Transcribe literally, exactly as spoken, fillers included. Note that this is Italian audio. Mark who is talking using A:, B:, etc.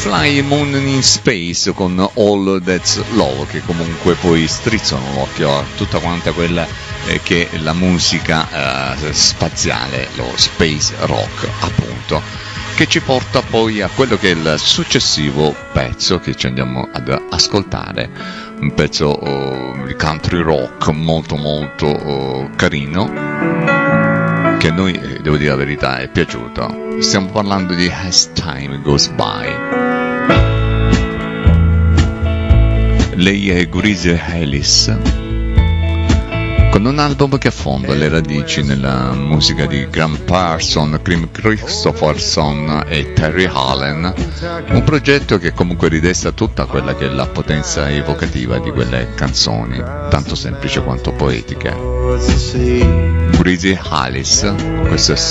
A: Fly Moon in Space con All That's Love, che comunque poi strizzano l'occhio a tutta quanta quella eh, che è la musica eh, spaziale, lo space rock appunto, che ci porta poi a quello che è il successivo pezzo che ci andiamo ad ascoltare, un pezzo oh, di country rock molto molto oh, carino, che a noi, devo dire la verità, è piaciuto. Stiamo parlando di As Time Goes By. Lei è Greasy Ellis, con un album che affonda le radici nella musica di Graham Parsons, Krim Kristofferson e Terry Allen, un progetto che comunque ridesta tutta quella che è la potenza evocativa di quelle canzoni, tanto semplici quanto poetiche. Greasy Ellis, questo è